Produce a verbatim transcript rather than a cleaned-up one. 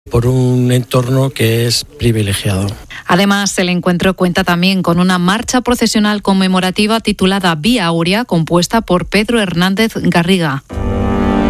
por un entorno que es privilegiado. Además, el encuentro cuenta también con una marcha procesional conmemorativa titulada Vía Aurea, compuesta por Pedro Hernández Garriga.